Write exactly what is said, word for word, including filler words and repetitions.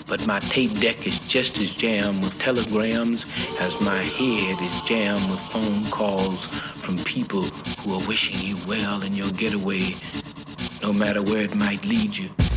But my tape deck is just as jammed with telegrams as my head is jammed with phone calls from people who are wishing you well in your getaway, no matter where it might lead you.